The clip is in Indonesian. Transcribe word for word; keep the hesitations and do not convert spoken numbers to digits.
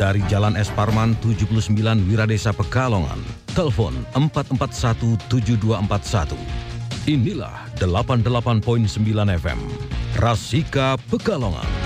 dari Jalan Es Parman tujuh puluh sembilan Wiradesa Pekalongan. Telepon empat empat satu tujuh dua empat satu. Inilah delapan puluh delapan koma sembilan F M, Rasika Pekalongan.